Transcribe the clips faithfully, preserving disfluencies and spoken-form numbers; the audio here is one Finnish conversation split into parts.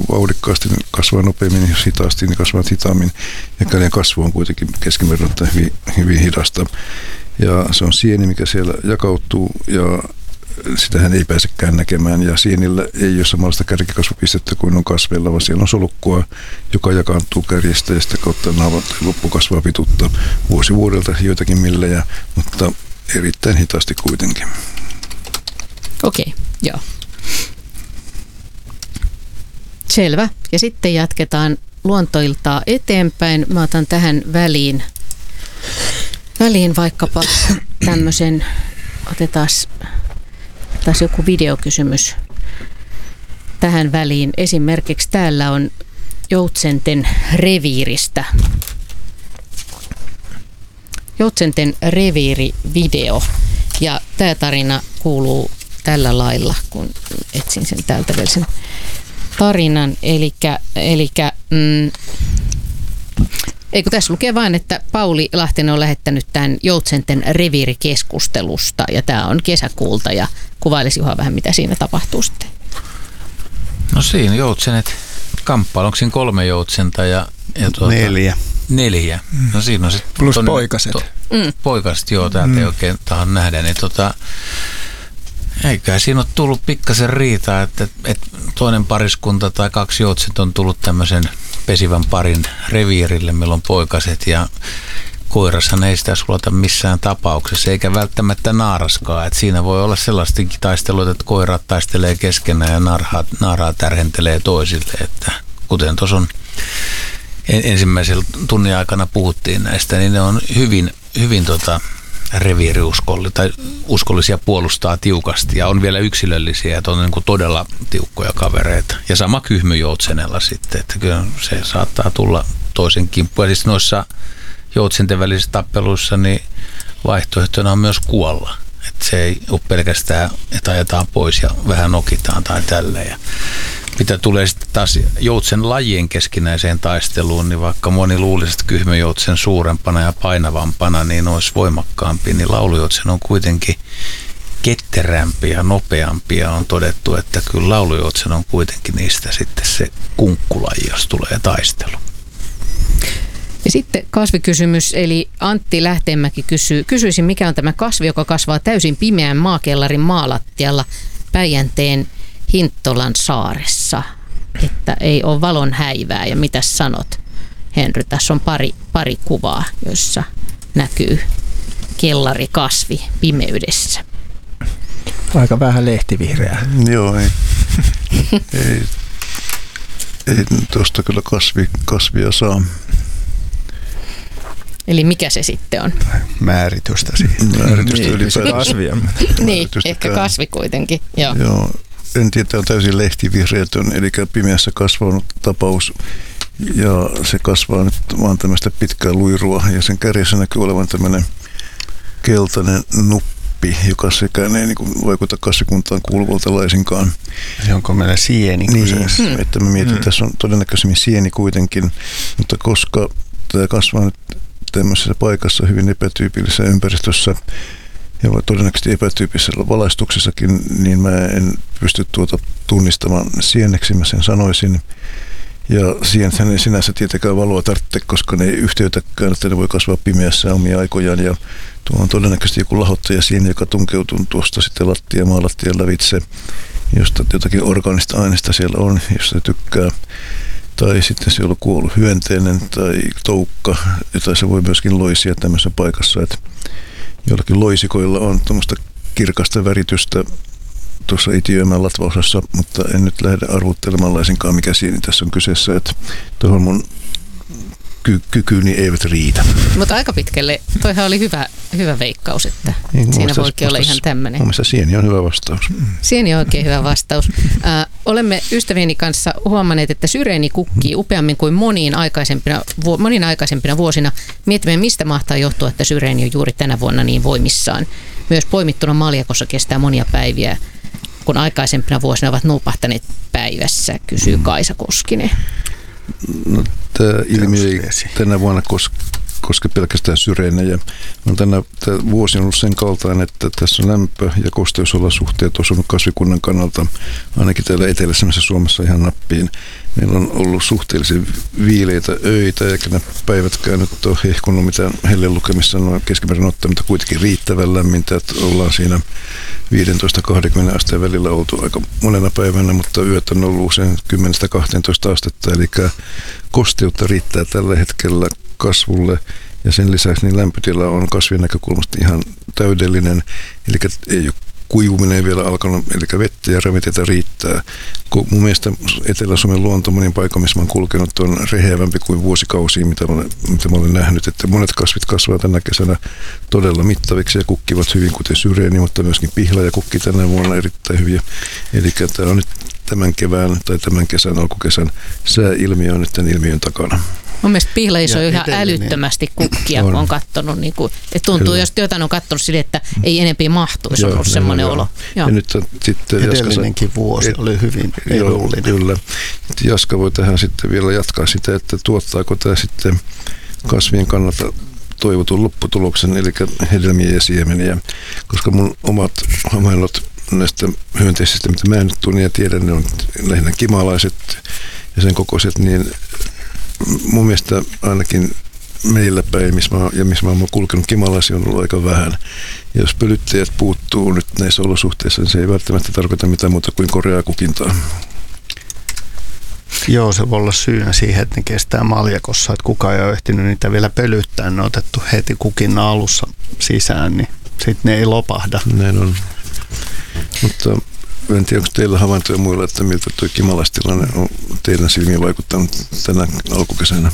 vauhdikkaasti, niin kasvaa nopeammin, jos hitaasti, niin kasvaa hitaammin. Ja kaljan kasvu on kuitenkin keskiverran hyvin, hyvin hidasta. Ja se on sieni, mikä siellä jakautuu, ja sitähän ei pääsekään näkemään. Ja sienillä ei ole samanlaista kärkikasvupistettä kuin on kasveilla, vaan siellä on solukkua, joka jakaantuu kärjestä, ja sitä kautta naavan loppu kasvaa pituutta vuosi vuodelta joitakin millejä, mutta erittäin hitaasti kuitenkin. Okei, okay, joo. Selvä. Ja sitten jatketaan luontoiltaa eteenpäin. Mä otan tähän väliin, väliin vaikkapa tämmöisen, otetaan taas joku videokysymys tähän väliin. Esimerkiksi täällä on joutsenten reviiristä. Joutsenten reviirivideo. Ja tämä tarina kuuluu tällä lailla, kun etsin sen täältä vielä sen tarinan. Elikkä, elikkä, mm, eikö tässä lukee vain, että Pauli Lahtinen on lähettänyt tämän joutsenten reviirikeskustelusta, ja tämä on kesäkuulta, ja kuvailisi Juha vähän, mitä siinä tapahtuu sitten. No siinä joutsenet kamppailu, onko siinä kolme joutsenta ja, ja tuota, neljä. Neljä. No siinä on sitten plus tonne, poikaset. To, mm. Poikaset, joo, täältä mm. ei oikein tahan nähdä, niin tota, eiköhän siinä ole tullut pikkasen riitaa, että, että toinen pariskunta tai kaksi joutsenta on tullut tämmöisen pesivän parin reviirille, meillä on poikaset, ja koirashan ei sitä sulata missään tapauksessa, eikä välttämättä naaraskaan. Et siinä voi olla sellaistakin taisteluita, että koirat taistelee keskenään ja naarhaa, naarhaa tärhentelee toisille. Että kuten tuossa on ensimmäisellä tunnin aikana puhuttiin näistä, niin ne on hyvin, hyvin tota reviiriuskollisia tai uskollisia, puolustaa tiukasti ja on vielä yksilöllisiä, että on niin kuin todella tiukkoja kavereita. Ja sama kyhmyjoutsenella sitten, että kyllä se saattaa tulla toisen kimppuun. Siis noissa joutsenten välisissä tappeluissa niin vaihtoehtona on myös kuolla. Että se ei ole pelkästään, että ajetaan pois ja vähän nokitaan tai tälleen. Ja mitä tulee sitten taas joutsen lajien keskinäiseen taisteluun, niin vaikka moni luulisi, että kyhmyjoutsen suurempana ja painavampana niin olisi voimakkaampi, niin laulujoutsen on kuitenkin ketterämpi ja nopeampi, ja on todettu, että kyllä laulujoutsen on kuitenkin niistä sitten se kunkkulaji, jos tulee taistelu. Ja sitten kasvikysymys, eli Antti Lähteenmäki kysyy, kysyisin, mikä on tämä kasvi, joka kasvaa täysin pimeän maakellarin maalattialla Päijänteen Hinttolan saaressa, että ei ole valon häivää. Ja mitä sanot, Henry? Tässä on pari, pari kuvaa, joissa näkyy kellarikasvi pimeydessä. Aika vähän lehtivihreää. Joo, ei, ei, ei tuosta kyllä kasvi, kasvia saa. Eli mikä se sitten on? Määritystä siihen. Määritystä niin, ylipäätään. Kasvia. Niin, ehkä kasvi kuitenkin. Joo. Joo. En tiedä, tämä on täysin lehtivihreätön, eli pimeässä kasvanut tapaus. Ja se kasvaa nyt vaan tämmöistä pitkää luirua, ja sen kärjessä näkyy olevan tämmöinen keltainen nuppi, joka sekään ei niin kuin vaikuta kasvikuntaan kuuluvalta laisinkaan. Se onko meillä sieni? Niin, hmm. että mä mietin, että tässä on todennäköisemmin sieni kuitenkin, mutta koska tämä kasvaa nyt tämmöisessä paikassa hyvin epätyypillisessä ympäristössä, ja todennäköisesti epätyyppisellä valaistuksessakin, niin mä en pysty tuota tunnistamaan sieneksi, mä sen sanoisin. Ja sienethän ei sinänsä tietenkään valoa tarvitse, koska ne ei yhteytäkään, että ne voi kasvaa pimeässä omia aikojaan. Ja tuo on todennäköisesti joku lahottaja sieni, joka tunkeutuu tuosta sitten lattia, maalattian lävitse, josta jotakin orgaanista aineista siellä on, jos se tykkää. Tai sitten se on kuollut hyönteinen tai toukka, jota se voi myöskin loisia tämmöisessä paikassa, että jollakin loisikoilla on tuommoista kirkasta väritystä tuossa itiöimän latvaosassa, mutta en nyt lähde arvuttelemaan laisinkaan, mikä sieni tässä on kyseessä, että tuohon mun ky- kykyni eivät riitä. Mutta aika pitkälle, toihan oli hyvä, hyvä veikkaus, että niin, siinä voikin olla ihan tämmöinen. Mun mielestä sieni on hyvä vastaus. Sieni on oikein hyvä vastaus. Äh, olemme ystävieni kanssa huomanneet, että syreeni kukkii upeammin kuin moniin aikaisempina, vu- moniin aikaisempina vuosina. Mietimme, mistä mahtaa johtua, että syreeni on juuri tänä vuonna niin voimissaan. Myös poimittuna maljakossa kestää monia päiviä, kun aikaisempina vuosina ovat nuupahtaneet päivässä, kysyy Kaisa Koskinen. No, tämä ilmiö ei tänä vuonna koske koske pelkästään syreenejä. On tänä vuosi on ollut sen kaltainen, että tässä on lämpö- ja kosteusolosuhteet osunut kasvikunnan kannalta, ainakin täällä eteläisemmässä Suomessa ihan nappiin. Meillä on ollut suhteellisen viileitä öitä, eikä ne päivätkään nyt ole hehkunut mitään hellelukemissa noin keskimäärin ottaen, mutta kuitenkin riittävän lämmintä, että ollaan siinä viisitoista kaksikymmentä asteen välillä oltu aika monena päivänä, mutta yöt on ollut usein kymmenestä kahteentoista astetta, eli kosteutta riittää tällä hetkellä kasvulle. Ja sen lisäksi niin lämpötila on kasvien näkökulmasta ihan täydellinen, eli ei ole kuivuminen vielä alkanut, eli vettä ja ravinteita riittää. Mun mielestä Etelä-Suomen luonto, monin paikka, missä mä oon kulkenut, on rehevämpi kuin vuosikausia, mitä mä, olen, mitä mä olen nähnyt. Että monet kasvit kasvavat tänä kesänä todella mittaviksi ja kukkivat hyvin, kuten syreeni, mutta myöskin pihla ja kukki tänä vuonna erittäin hyviä. Eli tämä on nyt tämän kevään tai tämän kesän, alkukesän sääilmiö on nyt tämän ilmiön takana. Mun mielestä pihlajissa on ihan edellinen. älyttömästi kukkia, On. kun on katsonut. Niin kuin, että tuntuu, Kyllä. jos jotain on katsonut sille, että ei enempi mahtuisi, on ollut Joo, semmoinen joo. olo. Ja Joo. nyt on sitten Edellinenkin vuosi oli hyvin edullinen. Kyllä. Jaska voi tähän sitten vielä jatkaa sitä, että tuottaako tämä sitten kasvien kannalta toivotun lopputuloksen, eli hedelmiä ja siemeniä, koska mun omat havainot näistä hyönteisistä, mitä mä en nyt tunne ja tiedän, ne on lähinnä kimalaiset ja sen kokoiset, niin mun mielestä ainakin meillä päin, missä mä, ja missä mä oon kulkenut, kimalaisia on ollut aika vähän. Ja jos pölyttäjät puuttuu nyt näissä olosuhteissa, niin se ei välttämättä tarkoita mitään muuta kuin koreaa kukintaa. Joo, se voi olla syynä siihen, että ne kestää maljakossa, että kukaan ei ole ehtinyt niitä vielä pölyttää. Ne on otettu heti kukinnan alussa sisään, niin sitten ne ei lopahda. Näin on. Mutta en tiedä, onko teillä havaintoja muilla, että miltä tuo kimalaistilanne on teidän silmiin vaikuttanut tänä alkukesänä?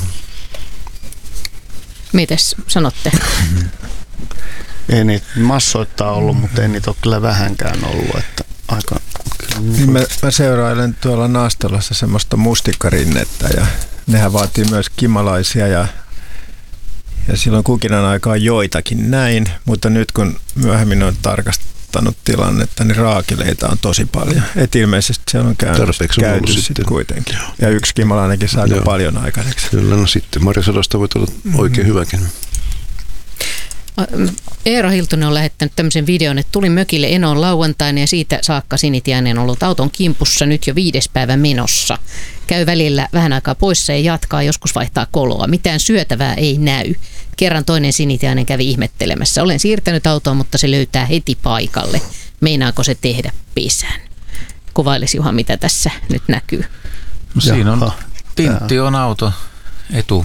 Mites sanotte? Ei niitä massoittaa ollut, mutta ei niitä ole kyllä vähänkään ollut. Että aika, Niin mä, mä seurailen tuolla Naastolassa semmoista mustikkarinnettä ja nehän vaatii myös kimalaisia ja, ja silloin kukinan aikaa joitakin näin, mutta nyt kun myöhemmin on tarkastanut tilannetta, niin raakileita on tosi paljon. Et ilmeisesti siellä on käynyt, Tarpeeksi on käyty ollut sitten sitten. kuitenkin. Ja yksi kimalainenkin saa aika Joo. paljon aikaiseksi. Kyllä, no sitten marjasadosta voi olla oikein hyväkin. Eero Hiltunen on lähettänyt tämmöisen videon, että tuli mökille Enoon lauantaina ja siitä saakka Sinitiainen on ollut auton kimpussa nyt jo viides päivä menossa. Käy välillä vähän aikaa poissa ja jatkaa, joskus vaihtaa koloa. Mitään syötävää ei näy. Kerran toinen Sinitiainen kävi ihmettelemässä. Olen siirtänyt autoa, mutta se löytää heti paikalle. Meinaako se tehdä pesän? Kuvailisi Juha, mitä tässä nyt näkyy. No, siinä on, Jaha, Pintti on auto etu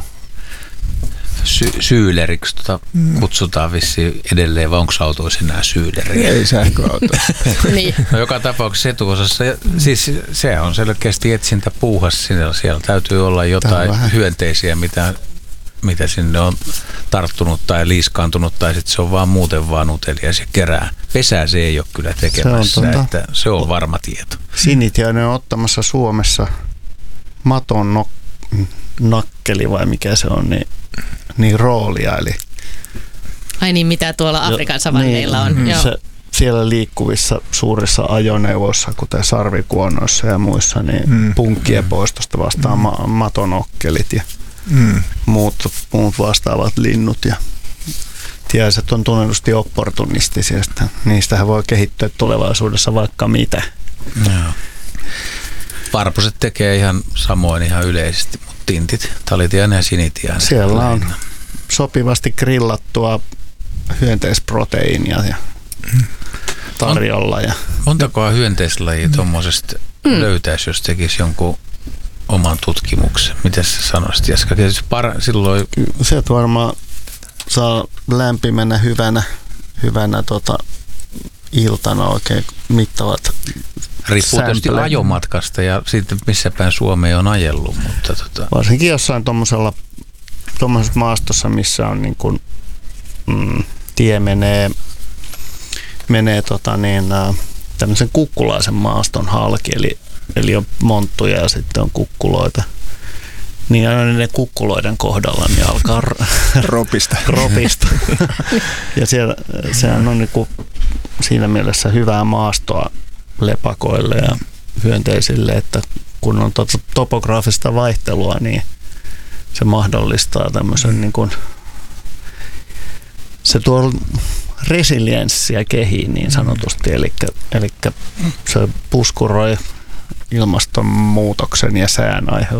sy- syyleriksi tota kutsutaan vissiin edelleen, vai onko autoissa enää syyleri? Ei sähköauto. Niin. No, joka tapauksessa etuosassa, siis se on selkeästi etsintä puuhas, siellä, siellä täytyy olla Tää on jotain vähän. hyönteisiä, mitä, mitä sinne on tarttunut tai liiskaantunut, tai sitten se on vaan muuten vaan utelias ja kerää. Pesää se ei ole kyllä tekemässä, Se on tota- että se on varma tieto. Sinitiainen on ottamassa Suomessa maton nok- nakkeli vai mikä se on, niin, niin roolia. Eli Ai niin, mitä tuolla Afrikan savanneilla on. Niin, Joo. se, siellä liikkuvissa suurissa ajoneuvoissa, kuten sarvikuonoissa ja muissa, niin Mm. punkkien poistosta vastaan ma- matonokkelit ja Mm. muut, muut vastaavat linnut. Ja tiaiset on tunnetusti opportunistisia, että niistähän voi kehittyä tulevaisuudessa vaikka mitä. Joo. Varpuset tekee ihan samoin ihan yleisesti, mutta tintit, talitiainen ja sinitiainen. Siellä on lähinnä. sopivasti grillattua hyönteisproteiinia ja tarjolla. Ja Montakohan hyönteislajia tuommoisesta mm. löytäisi, jos tekisi jonkun oman tutkimuksen? Miten sä sanoisit, Jaska? Para, silloin se varmaan saa lämpimänä hyvänä, hyvänä tota, iltana oikein mittavat. riippuu tietysti Sämpylä. ajomatkasta ja sitten missä päin Suomeen on ajellut, mutta tota, Varsinkin jossain tuommoisella tuommoisessa maastossa, missä on niin kuin, mm, tie menee, menee tota niin, ä, tämmöisen kukkulaisen maaston halki, eli, eli on monttuja ja sitten on kukkuloita. Niin aina ne kukkuloiden kohdalla niin alkaa r- Ropista. ropista. Ja siellä, sehän on niin kuin siinä mielessä hyvää maastoa lepakoille ja hyönteisille, että kun on tota topograafista vaihtelua, niin se mahdollistaa tämmöisen niin kuin se tuo resilienssiä kehiin niin sanotusti, eli, eli se puskuroi ilmastonmuutoksen ja sään